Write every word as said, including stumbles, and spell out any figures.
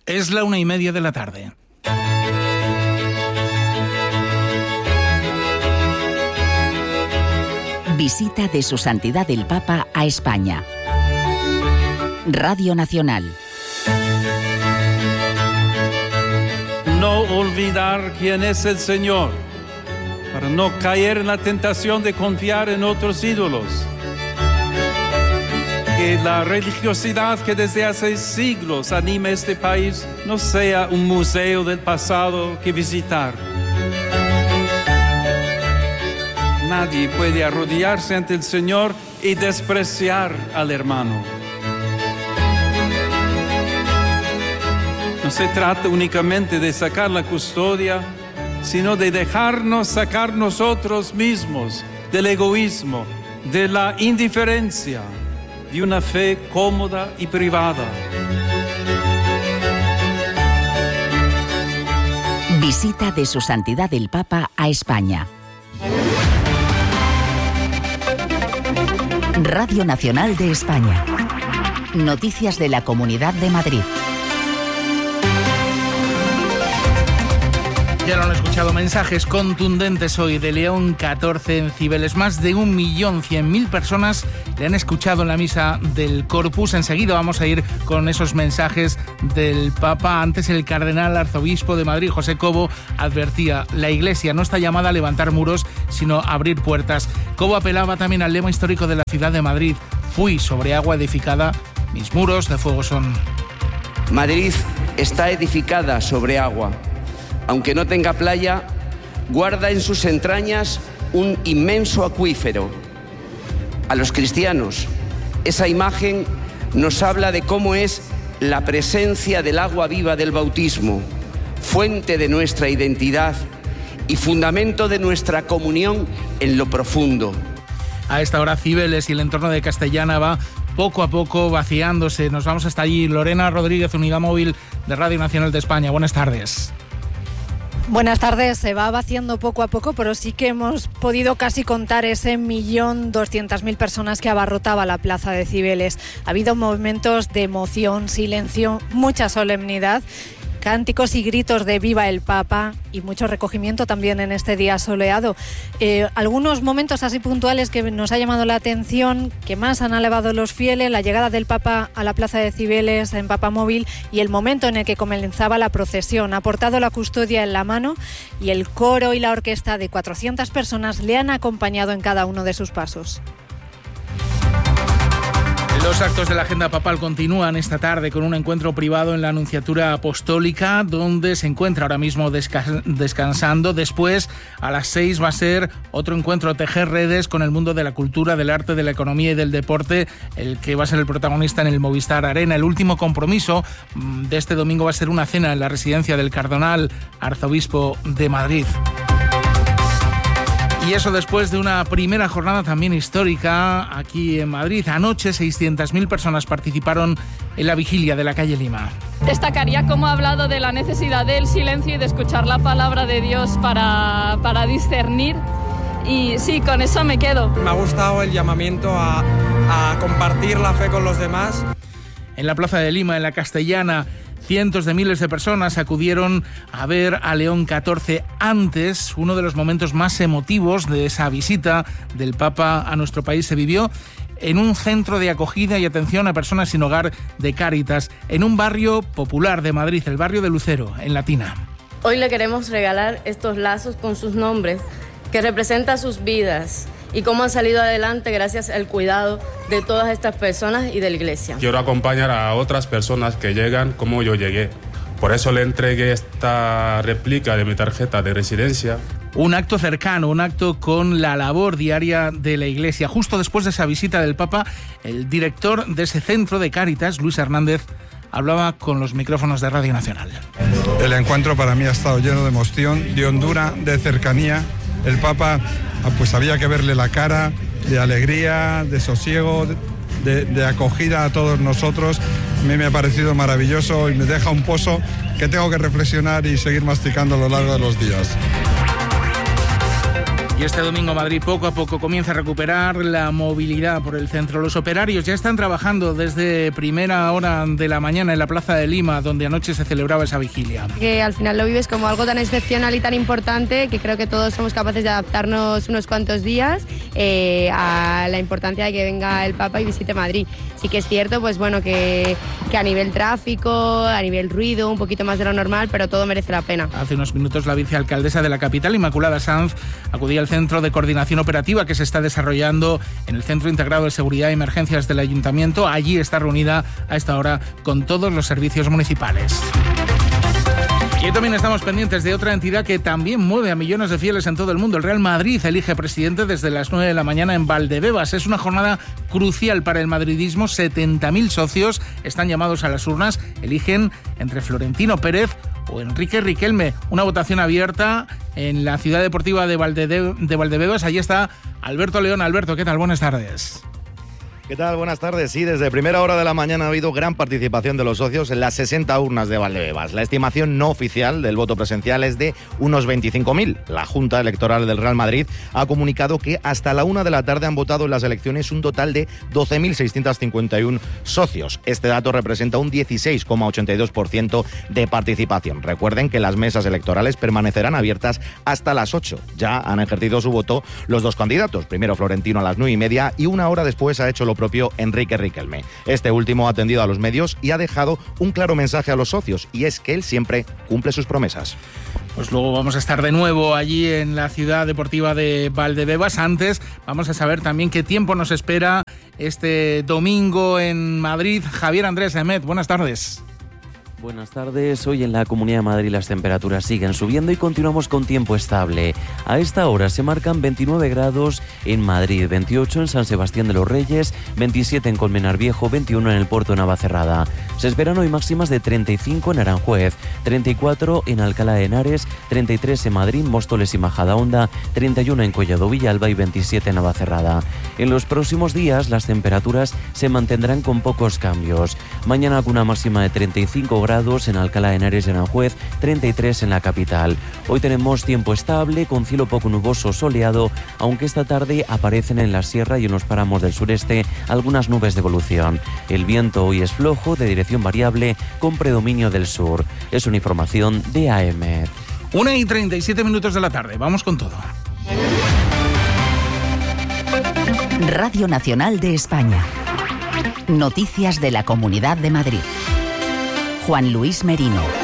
Es la una y media de la tarde. Visita de Su Santidad el Papa a España. Radio Nacional. No olvidar quién es el Señor, para no caer en la tentación de confiar en otros ídolos. Que la religiosidad que desde hace siglos anima este país no sea un museo del pasado que visitar. Nadie puede arrodillarse ante el Señor y despreciar al hermano. No se trata únicamente de sacar la custodia, sino de dejarnos sacar nosotros mismos del egoísmo, de la indiferencia, de una fe cómoda y privada. Visita de Su Santidad el Papa a España. Radio Nacional de España. Noticias de la Comunidad de Madrid. Ya lo han escuchado, mensajes contundentes hoy de León catorce en Cibeles. Más de un millón cien mil personas le han escuchado en la misa del Corpus. Enseguida vamos a ir con esos mensajes del Papa. Antes, el cardenal arzobispo de Madrid, José Cobo, advertía: la Iglesia no está llamada a levantar muros, sino a abrir puertas. Cobo apelaba también al lema histórico de la ciudad de Madrid: fui sobre agua edificada, mis muros de fuego son. Madrid está edificada sobre agua. Aunque no tenga playa, guarda en sus entrañas un inmenso acuífero. A los cristianos, esa imagen nos habla de cómo es la presencia del agua viva del bautismo, fuente de nuestra identidad y fundamento de nuestra comunión en lo profundo. A esta hora, Cibeles y el entorno de Castellana va poco a poco vaciándose. Nos vamos hasta allí. Lorena Rodríguez, Unidad Móvil de Radio Nacional de España. Buenas tardes. Buenas tardes. Se va vaciando poco a poco, pero sí que hemos podido casi contar ese millón doscientas mil personas que abarrotaba la plaza de Cibeles. Ha habido momentos de emoción, silencio, mucha solemnidad, cánticos y gritos de viva el Papa y mucho recogimiento también en este día soleado. Eh, algunos momentos así puntuales que nos ha llamado la atención, que más han elevado los fieles: la llegada del Papa a la plaza de Cibeles en Papamóvil y el momento en el que comenzaba la procesión. Ha portado la custodia en la mano y el coro y la orquesta de cuatrocientas personas le han acompañado en cada uno de sus pasos. Los actos de la agenda papal continúan esta tarde con un encuentro privado en la Nunciatura Apostólica, donde se encuentra ahora mismo desca- descansando. Después, a las seis, va a ser otro encuentro, tejer redes con el mundo de la cultura, del arte, de la economía y del deporte, el que va a ser el protagonista en el Movistar Arena. El último compromiso de este domingo va a ser una cena en la residencia del cardenal arzobispo de Madrid. Y eso después de una primera jornada también histórica aquí en Madrid. Anoche seiscientas mil personas participaron en la vigilia de la calle Lima. Destacaría cómo ha hablado de la necesidad del silencio y de escuchar la palabra de Dios para, para discernir. Y sí, con eso me quedo. Me ha gustado el llamamiento a, a compartir la fe con los demás. En la plaza de Lima, en la Castellana, cientos de miles de personas acudieron a ver a León catorce. Antes, uno de los momentos más emotivos de esa visita del Papa a nuestro país se vivió en un centro de acogida y atención a personas sin hogar de Cáritas, en un barrio popular de Madrid, el barrio de Lucero, en Latina. Hoy le queremos regalar estos lazos con sus nombres, que representan sus vidas y cómo han salido adelante gracias al cuidado de todas estas personas y de la Iglesia. Quiero acompañar a otras personas que llegan como yo llegué. Por eso le entregué esta réplica de mi tarjeta de residencia. Un acto cercano, un acto con la labor diaria de la Iglesia. Justo después de esa visita del Papa, el director de ese centro de Cáritas, Luis Hernández, hablaba con los micrófonos de Radio Nacional. El encuentro para mí ha estado lleno de emoción, de hondura, de cercanía. El Papa, pues había que verle la cara de alegría, de sosiego, de, de acogida a todos nosotros. A mí me ha parecido maravilloso y me deja un pozo que tengo que reflexionar y seguir masticando a lo largo de los días. Y este domingo Madrid poco a poco comienza a recuperar la movilidad por el centro. Los operarios ya están trabajando desde primera hora de la mañana en la Plaza de Lima, donde anoche se celebraba esa vigilia. Que al final lo vives como algo tan excepcional y tan importante que creo que todos somos capaces de adaptarnos unos cuantos días eh, a la importancia de que venga el Papa y visite Madrid. Sí que es cierto, pues bueno, que, que a nivel tráfico, a nivel ruido, un poquito más de lo normal, pero todo merece la pena. Hace unos minutos la vicealcaldesa de la capital, Inmaculada Sanz, acudía al Centro de Coordinación Operativa que se está desarrollando en el Centro Integrado de Seguridad y Emergencias del Ayuntamiento. Allí está reunida a esta hora con todos los servicios municipales. Y también estamos pendientes de otra entidad que también mueve a millones de fieles en todo el mundo. El Real Madrid elige presidente desde las nueve de la mañana en Valdebebas. Es una jornada crucial para el madridismo. setenta mil socios están llamados a las urnas. Eligen entre Florentino Pérez o Enrique Riquelme. Una votación abierta en la ciudad deportiva de, Valdede- de Valdebebas. Allí está Alberto León. Alberto, ¿qué tal? Buenas tardes. ¿Qué tal? Buenas tardes. Sí, desde primera hora de la mañana ha habido gran participación de los socios en las sesenta urnas de Valdebebas. La estimación no oficial del voto presencial es de unos veinticinco mil. La Junta Electoral del Real Madrid ha comunicado que hasta la una de la tarde han votado en las elecciones un total de doce mil seiscientos cincuenta y uno socios. Este dato representa un dieciséis coma ochenta y dos por ciento de participación. Recuerden que las mesas electorales permanecerán abiertas hasta las ocho. Ya han ejercido su voto los dos candidatos. Primero Florentino a las nueve y media y una hora después ha hecho lo propio Enrique Riquelme. Este último ha atendido a los medios y ha dejado un claro mensaje a los socios, y es que él siempre cumple sus promesas. Pues luego vamos a estar de nuevo allí en la ciudad deportiva de Valdebebas. Antes vamos a saber también qué tiempo nos espera este domingo en Madrid. Javier Andrés Emet, buenas tardes. Buenas tardes. Hoy en la Comunidad de Madrid las temperaturas siguen subiendo y continuamos con tiempo estable. A esta hora se marcan veintinueve grados en Madrid, veintiocho en San Sebastián de los Reyes, veintisiete en Colmenar Viejo, veintiuno en el Puerto de Navacerrada. Se esperan hoy máximas de treinta y cinco en Aranjuez, treinta y cuatro en Alcalá de Henares, treinta y tres en Madrid, Móstoles y Majadahonda, treinta y uno en Collado Villalba y veintisiete en Navacerrada. En los próximos días las temperaturas se mantendrán con pocos cambios. Mañana con una máxima de treinta y cinco grados en Alcalá de Henares y Aranjuez, treinta y tres en la capital. Hoy tenemos tiempo estable, con cielo poco nuboso soleado, aunque esta tarde aparecen en la sierra y en los páramos del sureste algunas nubes de evolución. El viento hoy es flojo, de dirección variable, con predominio del sur. Es una información de A M. una y treinta y siete minutos de la tarde. Vamos con todo. Radio Nacional de España. Noticias de la Comunidad de Madrid. Juan Luis Merino.